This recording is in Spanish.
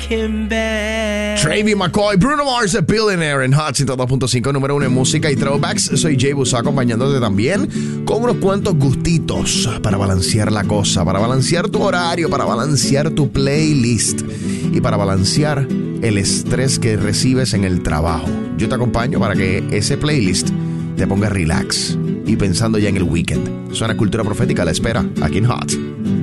Travie McCoy, Bruno Mars, A Billionaire en Hot 102.5, número 1 en música y throwbacks. Soy Jay Busa, acompañándote también con unos cuantos gustitos para balancear la cosa, para balancear tu horario, para balancear tu playlist y para balancear el estrés que recibes en el trabajo. Yo te acompaño para que ese playlist te ponga relax y pensando ya en el weekend. Suena Cultura Profética a la espera, aquí en Hot.